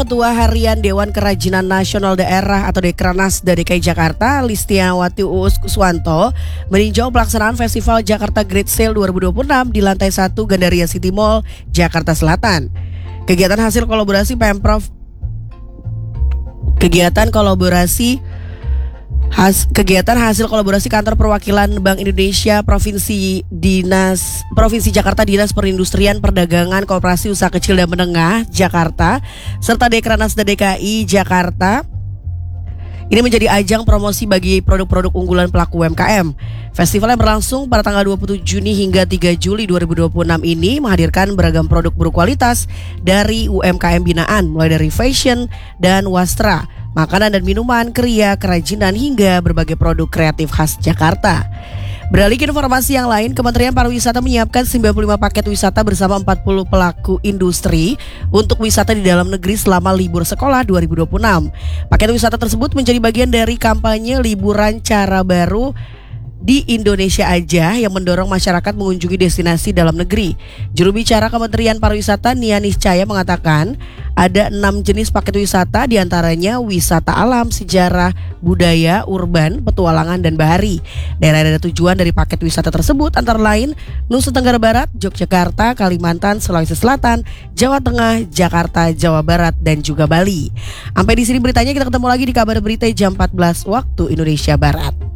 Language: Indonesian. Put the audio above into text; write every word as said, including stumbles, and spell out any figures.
Ketua Harian Dewan Kerajinan Nasional Daerah atau Dekranasda D K I Jakarta, Listiawati Uus Kuswanto, meninjau pelaksanaan Festival Jakarta Great Sale dua ribu dua puluh enam di lantai satu Gandaria City Mall, Jakarta Selatan. Kegiatan hasil kolaborasi Pemprov Kegiatan kolaborasi Has, kegiatan hasil kolaborasi Kantor Perwakilan Bank Indonesia Provinsi Dinas Provinsi Jakarta Dinas Perindustrian Perdagangan Koperasi Usaha Kecil dan Menengah Jakarta serta Dekranasda D K I Jakarta ini menjadi ajang promosi bagi produk-produk unggulan pelaku U M K M. Festival yang berlangsung pada tanggal dua puluh tujuh Juni hingga tiga Juli dua ribu dua puluh enam ini menghadirkan beragam produk berkualitas dari U M K M binaan, mulai dari fashion dan wastra, makanan dan minuman, kria, kerajinan, hingga berbagai produk kreatif khas Jakarta. Beralih ke informasi yang lain, Kementerian Pariwisata menyiapkan sembilan puluh lima paket wisata bersama empat puluh pelaku industri untuk wisata di dalam negeri selama libur sekolah dua ribu dua puluh enam. Paket wisata tersebut menjadi bagian dari kampanye liburan cara baru di Indonesia aja yang mendorong masyarakat mengunjungi destinasi dalam negeri. Juru bicara Kementerian Pariwisata Nia Niscaya mengatakan ada enam jenis paket wisata, diantaranya wisata alam, sejarah, budaya, urban, petualangan, dan bahari. Daerah-daerah tujuan dari paket wisata tersebut antara lain Nusa Tenggara Barat, Yogyakarta, Kalimantan, Sulawesi Selatan, Jawa Tengah, Jakarta, Jawa Barat, dan juga Bali. Sampai di sini beritanya, kita ketemu lagi di kabar berita jam empat belas waktu Indonesia Barat.